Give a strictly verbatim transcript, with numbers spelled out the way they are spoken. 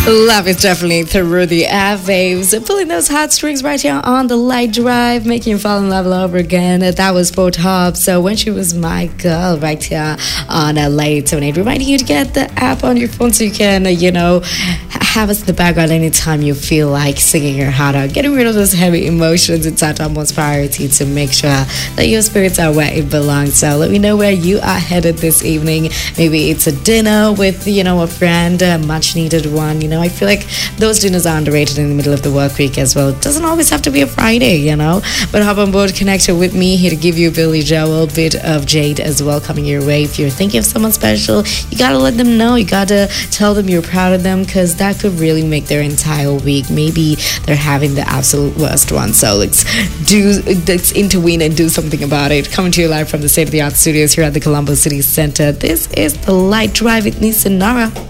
Love is definitely through the airwaves, pulling those heartstrings right here on the light drive, making you fall in love all over again. That was Bo Top. So when she was my girl, right here on a light seven eight, reminding you to get the app on your phone so you can, uh, you know, have us in the background anytime you feel like singing your heart out, getting rid of those heavy emotions. It's our utmost priority to make sure that your spirits are where it belongs. So let me know where you are headed this evening. Maybe it's a dinner with, you know, a friend, a much needed one. You know, I feel like those dinners are underrated in the middle of the work week as well. It doesn't always have to be a Friday, you know, but hop on board, connect with me here to give you Billy Joel, bit of Jade as well coming your way. If you're thinking of someone special, you gotta let them know. You gotta tell them you're proud of them, because that could really make their entire week. Maybe they're having the absolute worst one. So let's do, let's intervene and do something about it. Coming to you live from the state of the art studios here at the Colombo City Center. This is the Light Drive with me, Sonara.